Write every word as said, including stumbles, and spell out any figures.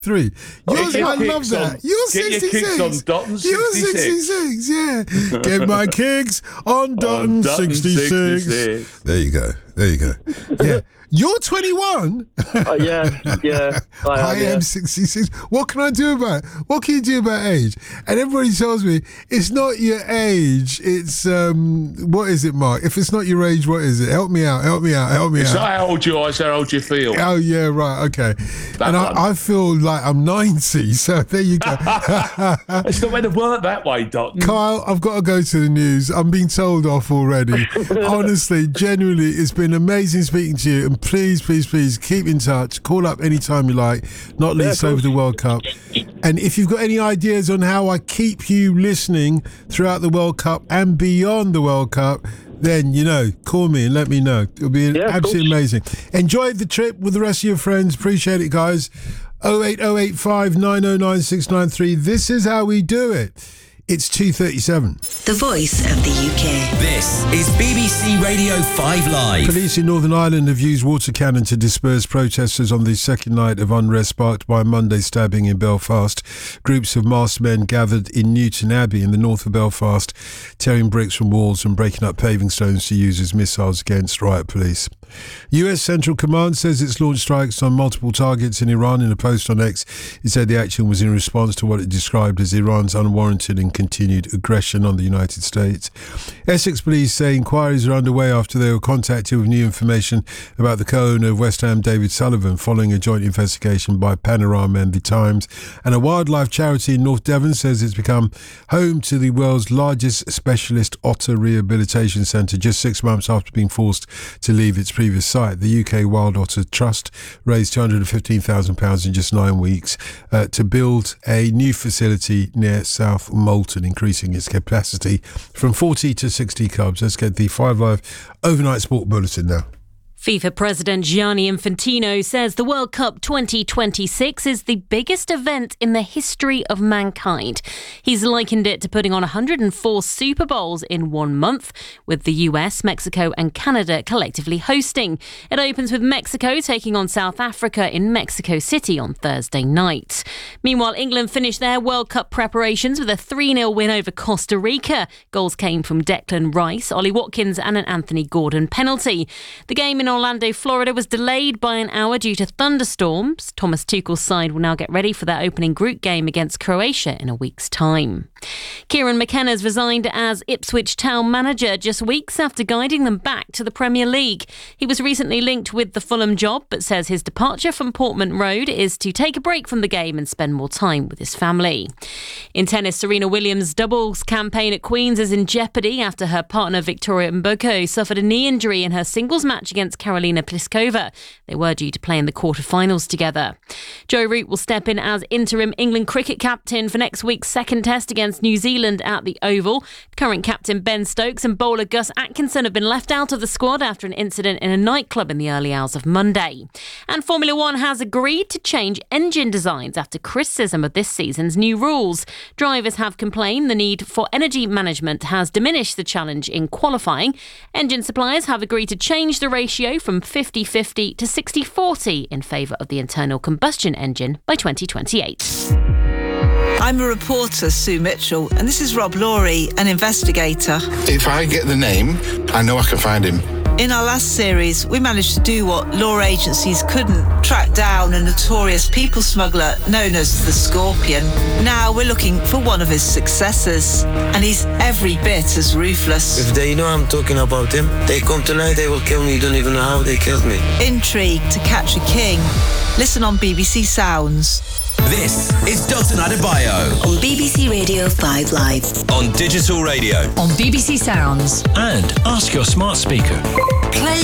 Three. Yours, Get I your love kicks that. on- You're get your sixty-six. kicks on Dotton You're sixty-six. sixty-six, yeah. Get my kicks on Dotton Dutton sixty-six. sixty-six. There you go. There you go. Yeah. You're twenty-one. Oh, yeah, yeah. I, I am, yeah. am sixty-six. What can I do about it? What can you do about age? And everybody tells me it's not your age. It's, um, what is it, Mark? If it's not your age, what is it? Help me out. Help me out. Help me It's out. not how old you are, it's how old you feel. Oh, yeah, right. Okay. That and one. I, I feel like I'm ninety. So there you go. It's not going to work that way, Dotton. Kyle, I've got to go to the news. I'm being told off already. Honestly, genuinely, it's been amazing speaking to you. And please, please, please keep in touch. Call up anytime you like, not least over the World Cup. And if you've got any ideas on how I keep you listening throughout the World Cup and beyond the World Cup, then, you know, call me and let me know. It'll be Yeah, of absolutely course. amazing. Enjoy the trip with the rest of your friends. Appreciate it, guys. oh eight oh eight five nine oh nine six nine three. This is how we do it. It's two thirty-seven. The voice of the U K. This is B B C Radio five Live. Police in Northern Ireland have used water cannon to disperse protesters on the second night of unrest sparked by a Monday stabbing in Belfast. Groups of masked men gathered in Newton Abbey in the north of Belfast, tearing bricks from walls and breaking up paving stones to use as missiles against riot police. U S Central Command says it's launched strikes on multiple targets in Iran. In a post on X, it said the action was in response to what it described as Iran's unwarranted and continued aggression on the United States. Essex police say inquiries are underway after they were contacted with new information about the co-owner of West Ham, David Sullivan, following a joint investigation by Panorama and The Times. And a wildlife charity in North Devon says it's become home to the world's largest specialist otter rehabilitation centre just six months after being forced to leave its previous site. The U K Wild Otter Trust raised two hundred fifteen thousand pounds in just nine weeks uh, to build a new facility near South Moulton, increasing its capacity from forty to sixty cubs. Let's get the Five Live Overnight Sport Bulletin now. FIFA President Gianni Infantino says the World Cup twenty twenty-six is the biggest event in the history of mankind. He's likened it to putting on one hundred four Super Bowls in one month, with the U S, Mexico and Canada collectively hosting. It opens with Mexico taking on South Africa in Mexico City on Thursday night. Meanwhile, England finished their World Cup preparations with a three nil win over Costa Rica. Goals came from Declan Rice, Ollie Watkins and an Anthony Gordon penalty. The game in Orlando, Florida was delayed by an hour due to thunderstorms. Thomas Tuchel's side will now get ready for their opening group game against Croatia in a week's time. Kieran McKenna's resigned as Ipswich Town manager just weeks after guiding them back to the Premier League. He was recently linked with the Fulham job, but says his departure from Portman Road is to take a break from the game and spend more time with his family. In tennis, Serena Williams' doubles campaign at Queen's is in jeopardy after her partner Victoria Mboko suffered a knee injury in her singles match against Karolina Pliskova. They were due to play in the quarterfinals together. Joe Root will step in as interim England cricket captain for next week's second test against New Zealand at the Oval. Current captain Ben Stokes and bowler Gus Atkinson have been left out of the squad after an incident in a nightclub in the early hours of Monday. And Formula One has agreed to change engine designs after criticism of this season's new rules. Drivers have complained the need for energy management has diminished the challenge in qualifying. Engine suppliers have agreed to change the ratio from fifty-fifty to sixty forty in favour of the internal combustion engine by twenty twenty-eight. I'm a reporter, Sue Mitchell, and this is Rob Laurie, an investigator. If I get the name, I know I can find him. In our last series, we managed to do what law agencies couldn't, track down a notorious people smuggler known as the Scorpion. Now we're looking for one of his successors, and he's every bit as ruthless. If they know I'm talking about him, they come tonight, they will kill me. You don't even know how they killed me. Intrigue to catch a king. Listen on B B C Sounds. This is Dotun Adebayo On B B C Radio five Live. on digital radio. On B B C Sounds. And ask your smart speaker. Play